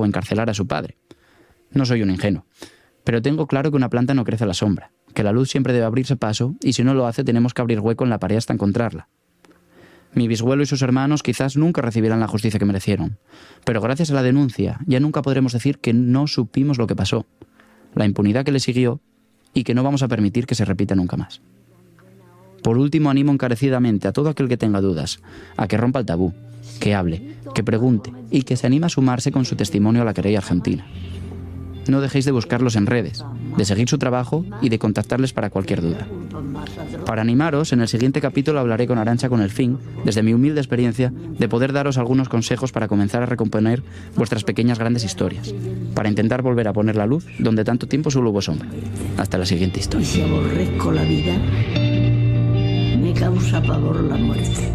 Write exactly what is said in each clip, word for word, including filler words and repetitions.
o encarcelar a su padre. No soy un ingenuo, pero tengo claro que una planta no crece a la sombra, que la luz siempre debe abrirse paso y si no lo hace tenemos que abrir hueco en la pared hasta encontrarla. Mi bisabuelo y sus hermanos quizás nunca recibirán la justicia que merecieron, pero gracias a la denuncia ya nunca podremos decir que no supimos lo que pasó, la impunidad que le siguió y que no vamos a permitir que se repita nunca más. Por último, animo encarecidamente a todo aquel que tenga dudas a que rompa el tabú, que hable, que pregunte y que se anime a sumarse con su testimonio a la querella argentina. No dejéis de buscarlos en redes, de seguir su trabajo y de contactarles para cualquier duda. Para animaros, en el siguiente capítulo hablaré con Arantxa con el fin, desde mi humilde experiencia, de poder daros algunos consejos para comenzar a recomponer vuestras pequeñas grandes historias, para intentar volver a poner la luz donde tanto tiempo solo hubo sombra. Hasta la siguiente historia. Y si aborrezco la vida, me causa pavor la muerte.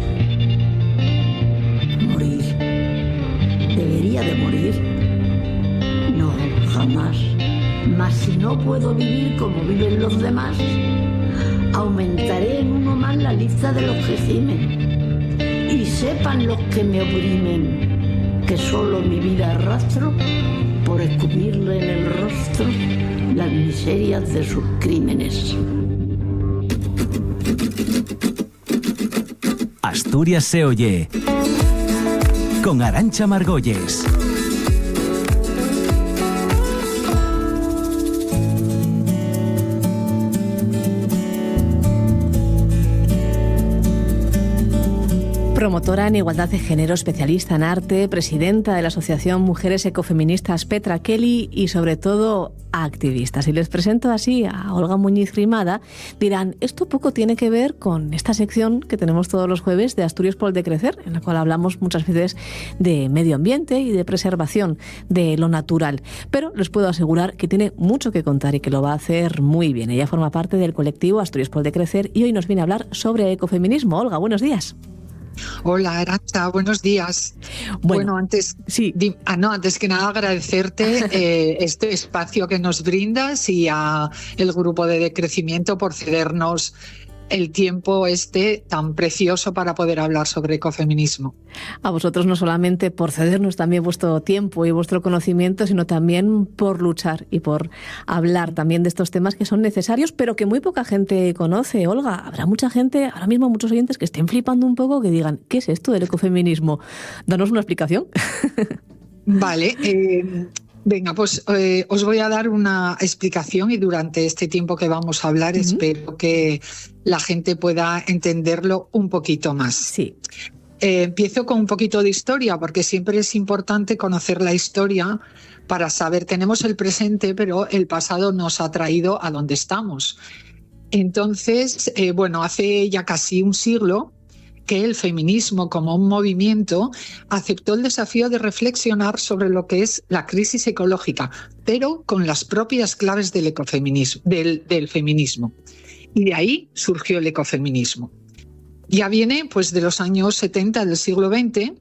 Morir. ¿Debería de morir? No, jamás. Mas si no puedo vivir como viven los demás, aumentaré en uno más la lista de los que gimen. Y sepan los que me oprimen que solo mi vida arrastro por escupirle en el rostro las miserias de sus crímenes. Asturias se oye con Arantxa Margolles. Promotora en igualdad de género, especialista en arte, presidenta de la Asociación Mujeres Ecofeministas Petra Kelly y sobre todo activista. Si les presento así a Olga Muñiz Grimada, dirán, esto poco tiene que ver con esta sección que tenemos todos los jueves de Asturias por el Decrecer, en la cual hablamos muchas veces de medio ambiente y de preservación de lo natural. Pero les puedo asegurar que tiene mucho que contar y que lo va a hacer muy bien. Ella forma parte del colectivo Asturias por el Decrecer y hoy nos viene a hablar sobre ecofeminismo. Olga, buenos días. Hola, Arantxa, buenos días. Bueno, bueno antes, sí. di, ah, no, antes que nada agradecerte eh, este espacio que nos brindas y a el grupo de Decrecimiento por cedernos el tiempo este tan precioso para poder hablar sobre ecofeminismo. A vosotros no solamente por cedernos también vuestro tiempo y vuestro conocimiento, sino también por luchar y por hablar también de estos temas que son necesarios, pero que muy poca gente conoce. Olga, habrá mucha gente, ahora mismo muchos oyentes que estén flipando un poco, que digan, ¿qué es esto del ecofeminismo? Danos una explicación. Vale, eh... Venga, pues eh, os voy a dar una explicación y durante este tiempo que vamos a hablar uh-huh. espero que la gente pueda entenderlo un poquito más. Sí. Eh, empiezo con un poquito de historia porque siempre es importante conocer la historia para saber, tenemos el presente, pero el pasado nos ha traído a donde estamos. Entonces, eh, bueno, hace ya casi un siglo que el feminismo como un movimiento aceptó el desafío de reflexionar sobre lo que es la crisis ecológica, pero con las propias claves del ecofeminismo, del, del feminismo. Y de ahí surgió el ecofeminismo. Ya viene pues de los años setenta del siglo veinte,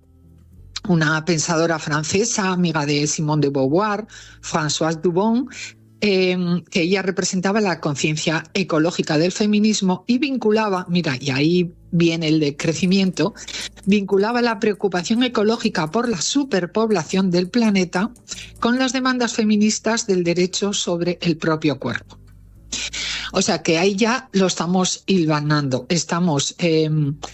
una pensadora francesa, amiga de Simone de Beauvoir, Françoise Dubon, Eh, que ella representaba la conciencia ecológica del feminismo y vinculaba, mira, y ahí viene el decrecimiento, vinculaba la preocupación ecológica por la superpoblación del planeta con las demandas feministas del derecho sobre el propio cuerpo. O sea que ahí ya lo estamos hilvanando, estamos eh,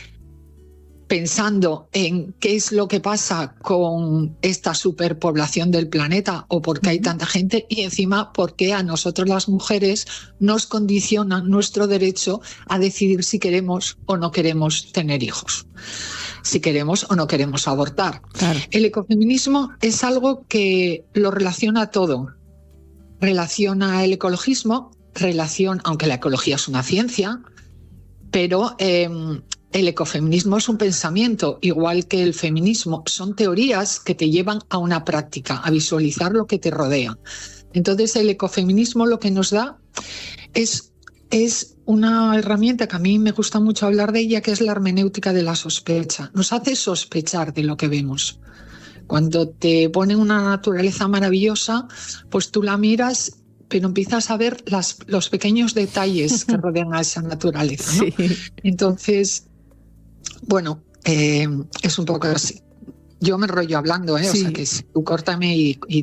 pensando en qué es lo que pasa con esta superpoblación del planeta o por qué hay tanta gente y encima por qué a nosotros las mujeres nos condiciona nuestro derecho a decidir si queremos o no queremos tener hijos, si queremos o no queremos abortar. Claro. El ecofeminismo es algo que lo relaciona todo. Relaciona el ecologismo, relaciona, aunque la ecología es una ciencia, pero eh, el ecofeminismo es un pensamiento, igual que el feminismo. Son teorías que te llevan a una práctica, a visualizar lo que te rodea. Entonces, el ecofeminismo lo que nos da es, es una herramienta que a mí me gusta mucho hablar de ella, que es la hermenéutica de la sospecha. Nos hace sospechar de lo que vemos. Cuando te ponen una naturaleza maravillosa, pues tú la miras, pero empiezas a ver las, los pequeños detalles que rodean a esa naturaleza, ¿no? Sí. Entonces, bueno, eh, es un poco así. Yo me enrollo hablando, ¿eh? Sí. O sea que tú córtame y, y